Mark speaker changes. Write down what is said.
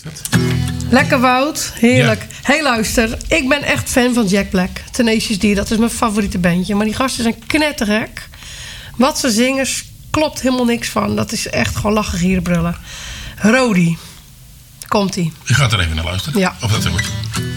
Speaker 1: Lekker Wout, heerlijk. Ja. Hey, luister, ik ben echt fan van Jack Black. Tenacious D, dat is mijn favoriete bandje. Maar die gasten zijn knettergek. Wat ze zingen, klopt helemaal niks van. Dat is echt gewoon lachen, gieren, brullen. Rodi, komt-ie.
Speaker 2: Je gaat er even naar luisteren.
Speaker 1: Ja.
Speaker 2: Of dat goed.